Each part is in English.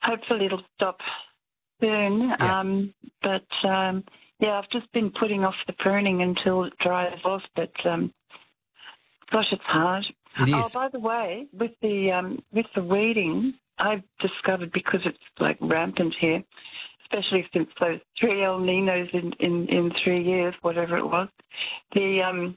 hopefully it'll stop soon. Yeah. Yeah, I've just been putting off the pruning until it dries off, but gosh, it's hard. It is. Oh, by the way, with the weeding, I've discovered, because it's like rampant here, especially since those 3 El Ninos in 3 years, whatever it was, the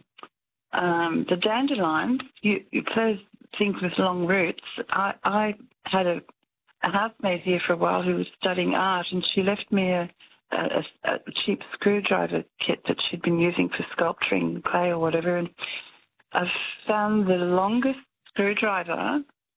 dandelions, those things with long roots. I had a housemate here for a while who was studying art, and she left me a cheap screwdriver kit that she'd been using for sculpturing clay or whatever, and I've found the longest screwdriver.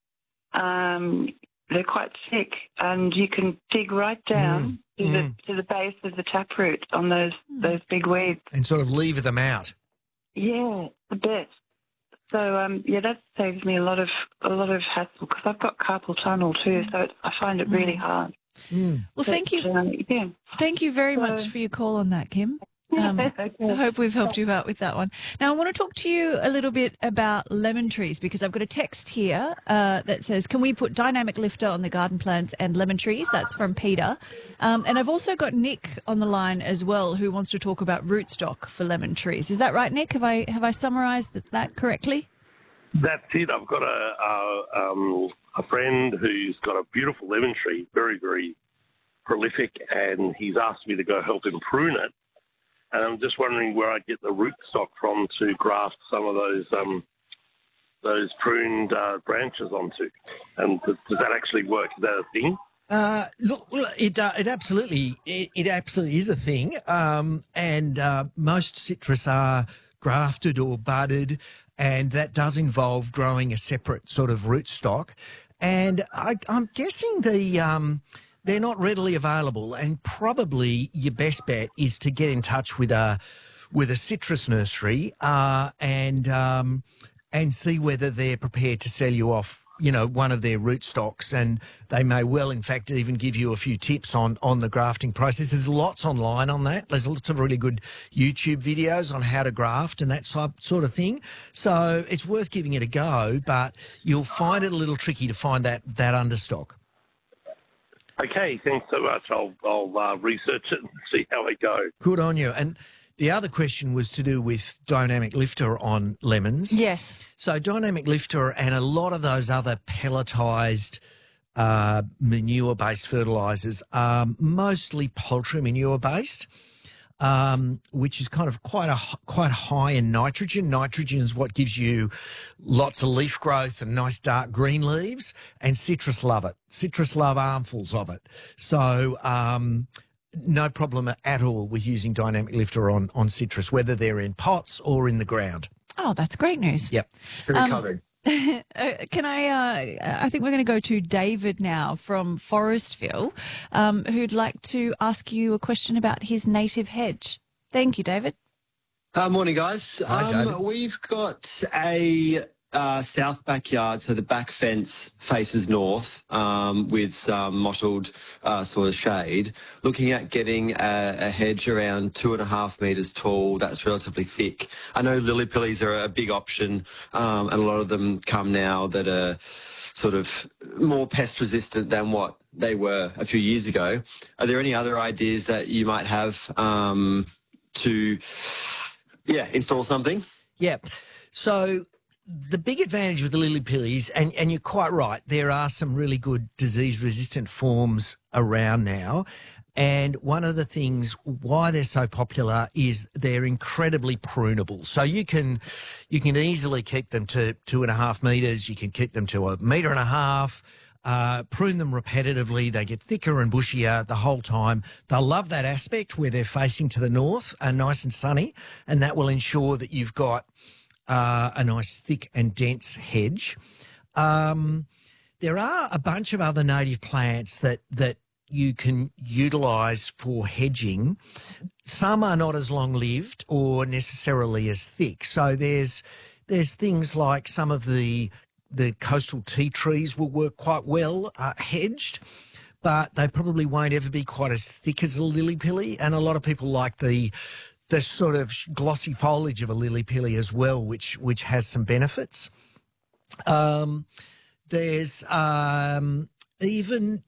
They're quite thick, and you can dig right down to the base of the taproot on those big weeds and sort of lever them out. Yeah, the best. So that saves me a lot of hassle, because I've got carpal tunnel too, so I find it really hard. Well, thank you. Yeah. Thank you very much for your call on that, Kim. I hope we've helped you out with that one. Now, I want to talk to you a little bit about lemon trees, because I've got a text here that says, can we put dynamic lifter on the garden plants and lemon trees? That's from Peter. And I've also got Nick on the line as well, who wants to talk about rootstock for lemon trees. Is that right, Nick? Have I summarised that correctly? That's it. I've got a friend who's got a beautiful lemon tree, very, very prolific, and he's asked me to go help him prune it. And I'm just wondering where I'd get the rootstock from to graft some of those pruned branches onto. And does that actually work? Is that a thing? Look, it absolutely is a thing. And most citrus are grafted or budded, and that does involve growing a separate sort of rootstock. And I'm guessing they're not readily available, and probably your best bet is to get in touch with a citrus nursery and see whether they're prepared to sell you off, one of their rootstocks, and they may well, in fact, even give you a few tips on the grafting process. There's lots online on that. There's lots of really good YouTube videos on how to graft and that sort of thing. So it's worth giving it a go, but you'll find it a little tricky to find that understock. Okay, thanks so much. I'll research it and see how I go. Good on you. And the other question was to do with dynamic lifter on lemons. Yes. So dynamic lifter and a lot of those other pelletised manure-based fertilisers are mostly poultry manure-based, which is kind of quite high in nitrogen. Nitrogen is what gives you lots of leaf growth and nice dark green leaves, and citrus love it. Citrus love armfuls of it. So no problem at all with using dynamic lifter on citrus, whether they're in pots or in the ground. Oh, that's great news. Yep. It's pretty covered. Can I think we're going to go to David now from Forestville, who'd like to ask you a question about his native hedge. Thank you, David. Morning, guys. Hi, David. We've got a south backyard, so the back fence faces north with some mottled sort of shade. Looking at getting a hedge around 2.5 metres tall that's relatively thick. I know lily pillies are a big option, and a lot of them come now that are sort of more pest resistant than what they were a few years ago. Are there any other ideas that you might have to install something? Yeah. So the big advantage with the lily pillies, and you're quite right, there are some really good disease-resistant forms around now. And one of the things why they're so popular is they're incredibly prunable. So you can easily keep them to 2.5 metres. You can keep them to 1.5 metres. Prune them repetitively. They get thicker and bushier the whole time. They'll love that aspect where they're facing to the north and nice and sunny, and that will ensure that you've got a nice thick and dense hedge. There are a bunch of other native plants that you can utilise for hedging. Some are not as long-lived or necessarily as thick. So there's things like some of the coastal tea trees will work quite well hedged, but they probably won't ever be quite as thick as a lily pilly. And a lot of people like the sort of glossy foliage of a lily pilly as well, which has some benefits. There's even